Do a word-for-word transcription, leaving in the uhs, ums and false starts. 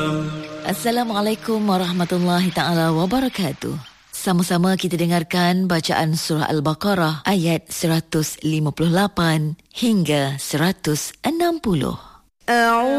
Assalamualaikum warahmatullahi ta'ala wabarakatuh. Sama-sama kita dengarkan bacaan surah Al-Baqarah ayat seratus lima puluh lapan hingga seratus enam puluh.